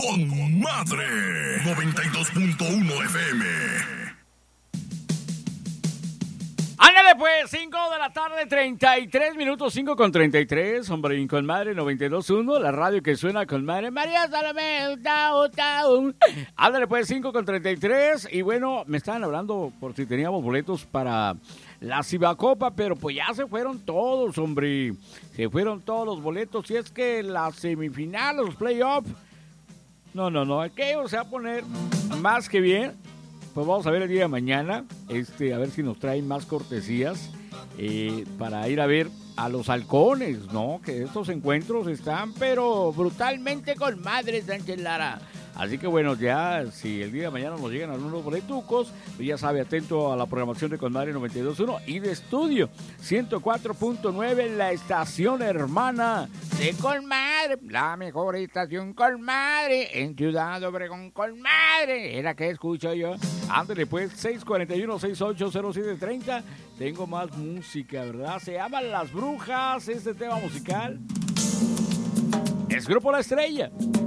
Con madre. 92.1 FM. Ándale pues, 5 de la tarde, 33 minutos, 5 con 33, hombre, con madre, 92.1, la radio que suena con madre, María Salomé, Ándale pues, 5 con 33, y bueno, me estaban hablando por si teníamos boletos para la Cibacopa, pero pues ya se fueron todos, hombre, se fueron todos los boletos, y es que la semifinal, los playoffs, no, aquello se va a poner más que bien. Pues vamos a ver el día de mañana, a ver si nos traen más cortesías para ir a ver a los halcones, ¿no? Que estos encuentros están, pero brutalmente con madre, Sánchez Lara. Así que bueno, ya si el día de mañana nos llegan algunos boletucos, pues ya sabe, atento a la programación de Conmadre 92.1 y de estudio 104.9, la estación hermana de Colmadre, la mejor estación Colmadre, en Ciudad Obregón Colmadre, era que escucho yo. Ándale pues, 641-680730, tengo más música, ¿verdad? Se llama Las Brujas, este tema musical. Es Grupo La Estrella.